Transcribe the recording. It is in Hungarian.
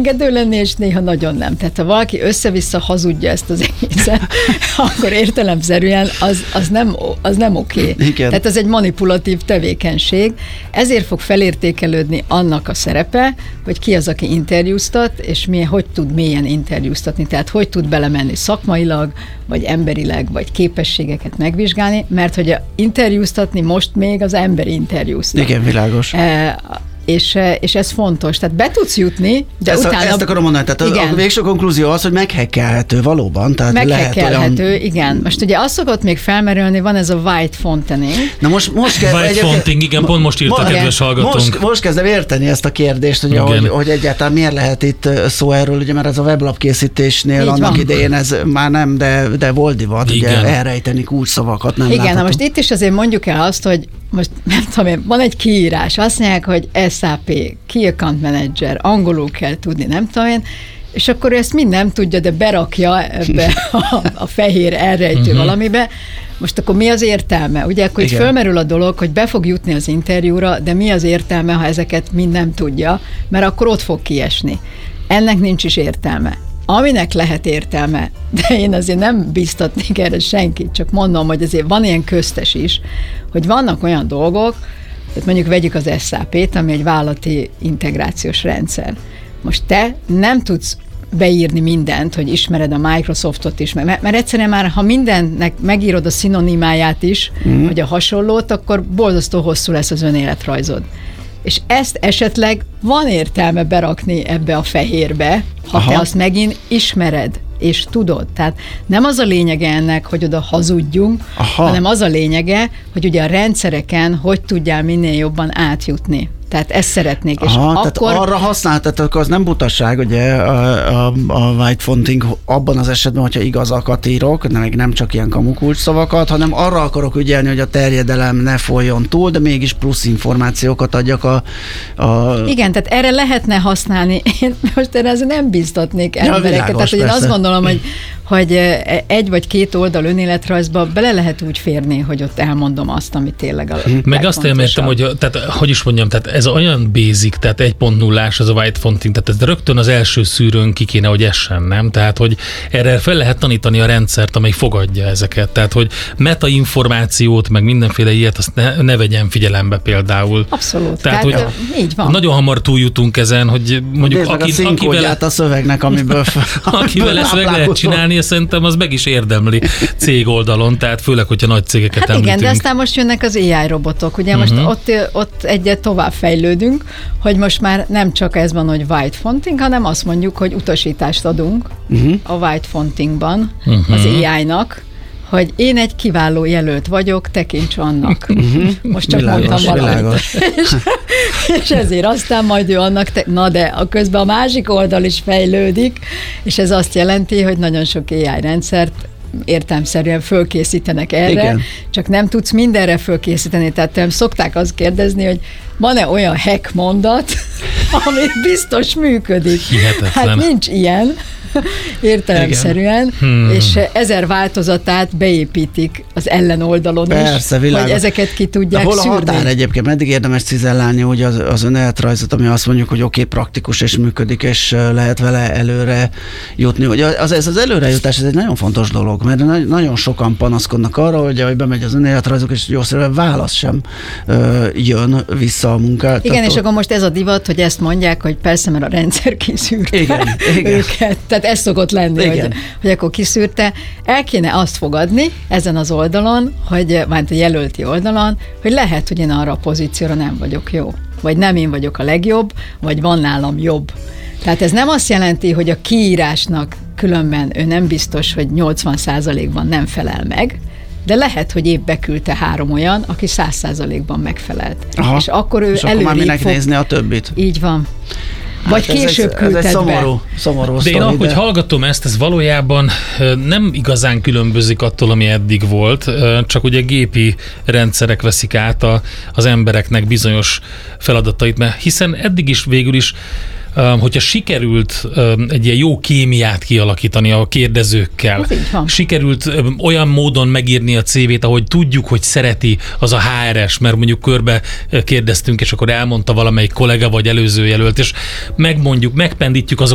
engedő lenni, és néha nagyon nem. Tehát ha valaki össze-vissza hazudja ezt az egészet, akkor értelemszerűen az nem oké. Tehát ez egy manipulatív tevékenység. Ezért fog felértékelődni annak a szerepe, hogy ki az, aki interjúztat, és hogy tud mélyen interjúztatni. Tehát hogy tud belemenni szakmailag, vagy emberileg, vagy képességeket megvizsgálni, mert hogy interjúztatni most még az emberi interjúztat. Igen, világos. És ez fontos. Tehát be tudsz jutni, de utána... Ezt akarom mondani, tehát a végső konklúzió az, hogy meghekkelhető valóban. Meghekkelhető, igen. Most ugye azt szokott még felmerülni, van ez a white fontening. Na most white fonting, igen, pont most írta kedves hallgatónk. Most kezdem érteni ezt a kérdést, ugye, hogy egyáltalán miért lehet itt szó erről, ugye, mert ez a weblap készítésnél így annak idején ez már nem, de volt divat, ugye elrejteni kulcsszavakat nem láthatunk. Na most itt is azért mondjuk el azt, hogy most nem tudom én, van egy kiírás, azt mondják, hogy SAP, Key Account Manager, angolul kell tudni, nem tudom én, és akkor ezt mind nem tudja, de berakja ebbe a fehér elrejtő valamibe. Most akkor mi az értelme? Ugye akkor itt fölmerül a dolog, hogy be fog jutni az interjúra, de mi az értelme, ha ezeket mind nem tudja, mert akkor ott fog kiesni. Ennek nincs is értelme. Aminek lehet értelme, de én azért nem biztatnék erre senkit, csak mondom, hogy azért van ilyen köztes is, hogy vannak olyan dolgok, tehát mondjuk vegyük az SAP-t, ami egy vállalati integrációs rendszer. Most te nem tudsz beírni mindent, hogy ismered a Microsoftot is, mert egyszerűen már, ha mindennek megírod a szinonimáját is, vagy a hasonlót, akkor borzasztó hosszú lesz az önéletrajzod. És ezt esetleg van értelme berakni ebbe a fehérbe, ha te azt megint ismered, és tudod. Tehát nem az a lényege ennek, hogy oda hazudjunk, hanem az a lényege, hogy ugye a rendszereken hogy tudjál minél jobban átjutni. Tehát ezt szeretnék. És tehát arra használtatok, az nem butaság, ugye a white fonting abban az esetben, hogyha igazakat írok, meg nem csak ilyen kamukulcs szavakat, hanem arra akarok ügyelni, hogy a terjedelem ne folyjon túl, de mégis plusz információkat adjak Igen, tehát erre lehetne használni. Én most erre nem biztatnék embereket. Világos, tehát hogy én azt gondolom, hogy egy vagy két oldal önéletrajzba bele lehet úgy férni, hogy ott elmondom azt, amit tényleg a meg azt elmértem, hogy is mondjam, tehát ez olyan basic, tehát 1.0-ás az a white fonting, tehát ez rögtön az első szűrőn ki kéne, hogy essen, nem? Tehát, hogy erre fel lehet tanítani a rendszert, amely fogadja ezeket. Tehát, hogy metainformációt, meg mindenféle ilyet, azt ne vegyen figyelembe például. Abszolút. Tehát, hogy így van. Nagyon hamar túljutunk ezen, hogy mondjuk akivel a szövegnek, amiből akivel ezt meg lehet csinálni, szerintem az meg is érdemli cég oldalon, tehát főleg, hogyha nagy cégeket említünk. Igen, de aztán most jönnek az AI robotok, ugye most ott egyet tovább fejlődünk, hogy most már nem csak ez van, hogy white fonting, hanem azt mondjuk, hogy utasítást adunk a white fontingban az AI-nak, hogy én egy kiváló jelölt vagyok, tekints annak. Most csak mondtam valamit. És ezért aztán majd ő annak, na de a közben a másik oldal is fejlődik, és ez azt jelenti, hogy nagyon sok AI rendszert értelemszerűen fölkészítenek erre, igen. Csak nem tudsz mindenre fölkészíteni, tehát szokták azt kérdezni, hogy van-e olyan hack mondat, ami biztos működik. Hihetetlen. Hát nincs ilyen, értelemszerűen, és 1000 változatát beépítik az ellenoldalon is, világos. Hogy ezeket ki tudják szűrni. Hol a határ szűrni. egyébként? Meddig érdemes cizellálni úgy az önéletrajzot, ami azt mondjuk, hogy oké, praktikus és működik, és lehet vele előre jutni. Hogy ez az előrejutás, ez egy nagyon fontos dolog, mert nagyon sokan panaszkodnak arra, hogy bemegy az önéletrajzok, és jószerűen válasz sem jön vissza a munkát. Igen, és akkor most ez a divat, hogy ezt mondják, hogy persze, mert a rendszer kiszűrte őket. Tehát ez szokott lenni, hogy akkor kiszűrte. El kéne azt fogadni ezen az oldalon, vagy a jelölti oldalon, hogy lehet, hogy én arra a pozícióra nem vagyok jó. Vagy nem én vagyok a legjobb, vagy van nálam jobb. Tehát ez nem azt jelenti, hogy a kiírásnak különben ő nem biztos, hogy 80%-ban nem felel meg, de lehet, hogy épp beküldte 3 olyan, aki 100%-ban megfelelt. Aha. És akkor ő és akkor már minek nézni a többit. Így van. Vagy később küldted be. Szomorú de én ahogy hallgatom ezt, ez valójában nem igazán különbözik attól, ami eddig volt, csak ugye gépi rendszerek veszik át az embereknek bizonyos feladatait, mert hiszen eddig is végül is hogyha sikerült egy ilyen jó kémiát kialakítani a kérdezőkkel, sikerült olyan módon megírni a CV-t, ahogy tudjuk, hogy szereti az a HRS, mert mondjuk körbe kérdeztünk, és akkor elmondta valamelyik kollega vagy előző jelölt, és megmondjuk, megpendítjük azokat